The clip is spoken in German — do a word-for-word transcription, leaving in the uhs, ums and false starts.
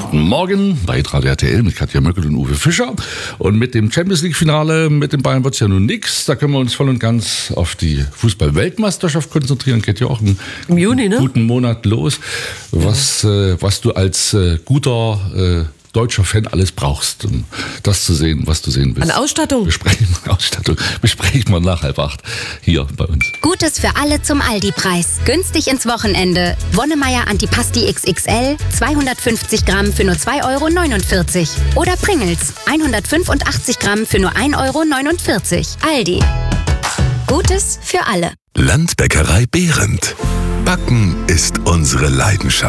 Guten Morgen bei Radio R T L mit Katja Möckel und Uwe Fischer. Und mit dem Champions-League-Finale mit den Bayern wird es ja nun nichts. Da können wir uns voll und ganz auf die Fußball-Weltmeisterschaft konzentrieren. Geht ja auch einen Im Juni, ne? guten Monat los. Was, äh, was du als äh, guter äh, deutscher Fan alles brauchst, um das zu sehen, was du sehen willst. An Ausstattung? Besprechen wir Ausstattung. Besprechen wir nach halb acht hier bei uns. Gutes für alle zum Aldi-Preis. Günstig ins Wochenende. Wonnemeier Antipasti X X L, zweihundertfünfzig Gramm für nur zwei Euro neunundvierzig. Oder Pringles, hundertfünfundachtzig Gramm für nur ein Euro neunundvierzig. Aldi. Gutes für alle. Landbäckerei Behrendt. Backen ist unsere Leidenschaft.